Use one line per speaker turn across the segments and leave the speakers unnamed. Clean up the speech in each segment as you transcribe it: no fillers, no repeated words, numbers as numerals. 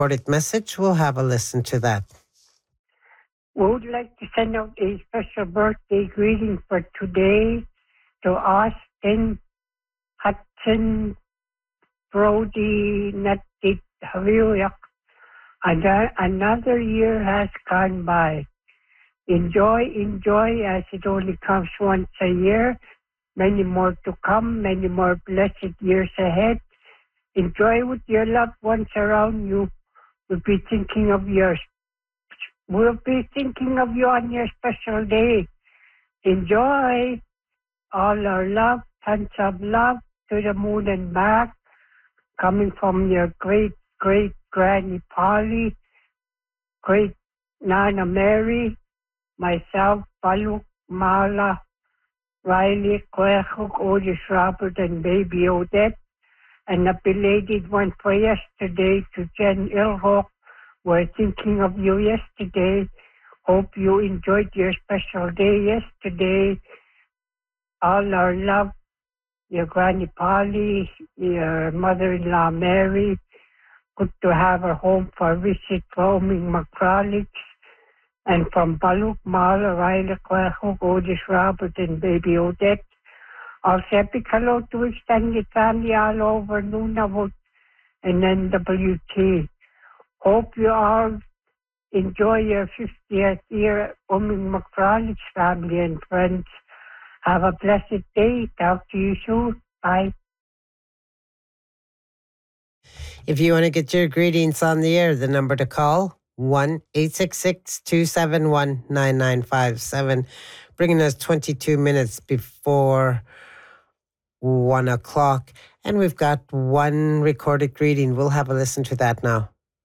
recorded message. We'll have a listen to that.
We would like to send out a special birthday greeting for today to Austin, Hudson, Brody, Natit, Hawiyak. Another year has gone by. Enjoy as it only comes once a year. Many more to come, many more blessed years ahead. Enjoy with your loved ones around you. We'll be thinking of you on your special day. Enjoy all our love, tons of love to the moon and back, coming from your great Granny Polly, great Nana Mary, myself, Paluk, Mala, Riley, Kwehuk, Otis Robert, and baby Odette, and a belated one for yesterday to Jen Ilhook. We're thinking of you yesterday. Hope you enjoyed your special day yesterday. All our love, your Granny Polly, your mother-in-law Mary. Good to have her home for a visit, roaming McCrawley. And from Paluk, Mala, Riley, Kwehuk, Otis Robert, and baby Odette. Also, a big hello to extended family all over Nunavut and NWT. Hope you all enjoy your 50th year, McFarlane's family and friends. Have a blessed day. Talk to you soon. Bye.
If you want to get your greetings on the air, the number to call, 1-866-271-9957, bringing us 22 minutes before 1 o'clock. And we've got one recorded greeting. We'll have a listen to that now.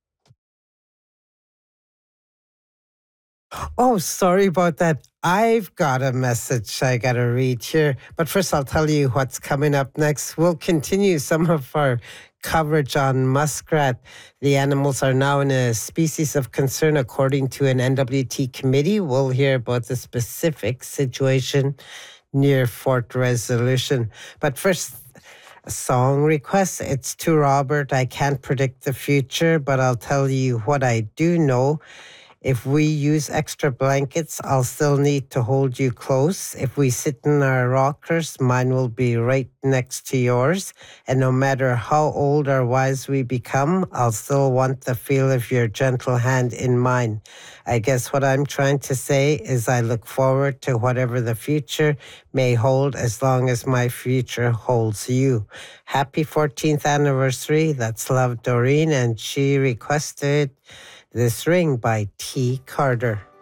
Oh, sorry about that. I've got a message I got to read here. But first, I'll tell you what's coming up next. We'll continue some of our coverage on muskrat. The animals are now in a species of concern according to an NWT committee. We'll hear about the specific situation near Fort Resolution. But first, a song request. It's to Robert. I can't predict the future, but I'll tell you what I do know. If we use extra blankets, I'll still need to hold you close. If we sit in our rockers, mine will be right next to yours. And no matter how old or wise we become, I'll still want the feel of your gentle hand in mine. I guess what I'm trying to say is I look forward to whatever the future may hold as long as my future holds you. Happy 14th anniversary. That's Love Doreen, and she requested This Ring by T. Carter.